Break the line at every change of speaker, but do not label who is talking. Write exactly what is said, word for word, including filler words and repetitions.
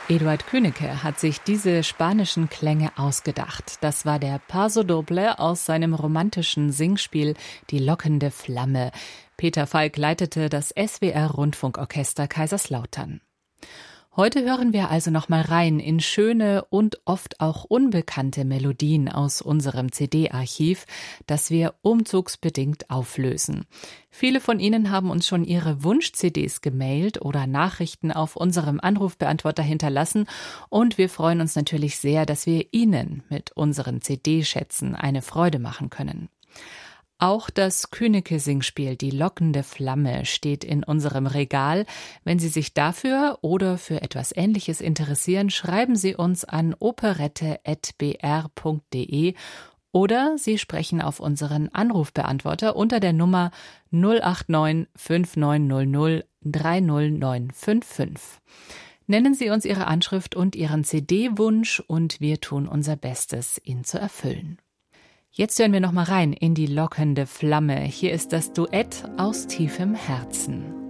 Eduard Königke hat sich diese spanischen Klänge ausgedacht. Das war der Paso Doble aus seinem romantischen Singspiel Die lockende Flamme. Peter Falk leitete das S W R-Rundfunkorchester Kaiserslautern. Heute hören wir also noch mal rein in schöne und oft auch unbekannte Melodien aus unserem C D-Archiv, das wir umzugsbedingt auflösen. Viele von Ihnen haben uns schon ihre Wunsch-C Ds gemailt oder Nachrichten auf unserem Anrufbeantworter hinterlassen und wir freuen uns natürlich sehr, dass wir Ihnen mit unseren C D-Schätzen eine Freude machen können. Auch das Königke-Singspiel Die lockende Flamme steht in unserem Regal. Wenn Sie sich dafür oder für etwas Ähnliches interessieren, schreiben Sie uns an operette at b r punkt d e oder Sie sprechen auf unseren Anrufbeantworter unter der Nummer null acht neun fünf neun null null drei null neun fünf fünf. Nennen Sie uns Ihre Anschrift und Ihren C D-Wunsch und wir tun unser Bestes, ihn zu erfüllen. Jetzt hören wir noch mal rein in die lockende Flamme. Hier ist das Duett aus tiefem Herzen.